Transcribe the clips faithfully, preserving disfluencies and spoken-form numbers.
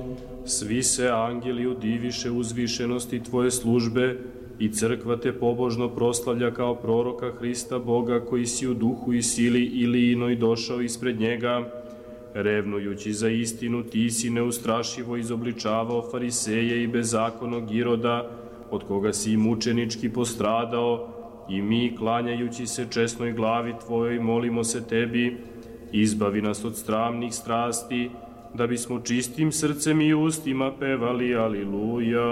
Svi se angeli udiviše uzvišenosti tvoje službe i crkva te pobožno proslavlja kao proroka Hrista Boga koji si u duhu i sili ili inoj došao ispred njega. Revnujući za istinu, ti si neustrašivo izobličavao fariseje i bezakonog Iroda, od koga si i mučenički postradao, i mi, klanjajući se česnoj glavi tvojoj, molimo se tebi, izbavi nas od sramnih strasti, da bismo čistim srcem i ustima pevali Aliluja.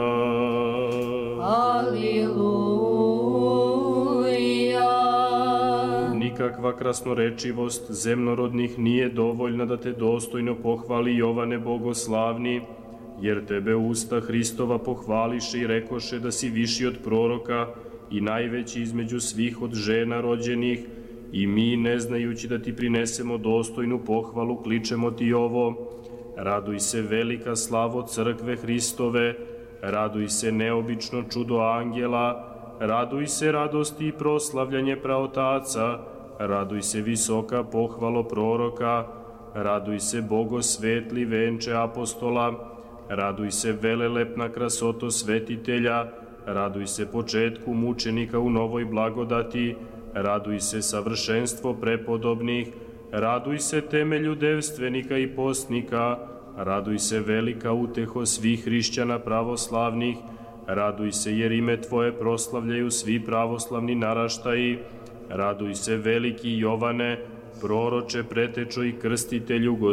Aliluja. Nikakva krasnorečivost zemnorodnih nije dovoljna da te dostojno pohvali Jovane bogoslavni, jer tebe usta Hristova pohvališe i rekoše da si viši od proroka i najveći između svih od žena rođenih, i mi, ne znajući da ti prinesemo dostojnu pohvalu, kličemo ti ovo: raduj se velika slavo crkve Hristove, raduj se neobično čudo angela, raduj se radosti i proslavljanje praotaca, raduj se visoka pohvalo proroka, raduj se bogosvetli venče apostola, raduj se velelepna krasoto svetitelja, raduj se početku mučenika u novoj blagodati, raduj se savršenstvo prepodobnih, raduj se temelju devstvenika i postnika, raduj se velika uteho svih hrišćana pravoslavnih, raduj se jer ime tvoje proslavljaju svi pravoslavni naraštaji, raduj se veliki Jovane, proroče, pretečo i krstitelju,